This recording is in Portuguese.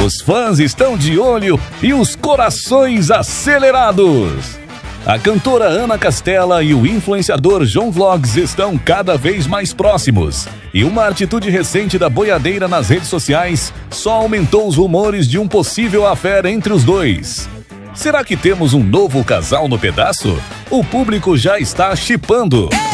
Os fãs estão de olho e os corações acelerados. A cantora Ana Castela e o influenciador João Vlogs estão cada vez mais próximos. E uma atitude recente da boiadeira nas redes sociais só aumentou os rumores de um possível affair entre os dois. Será que temos um novo casal no pedaço? O público já está shippando.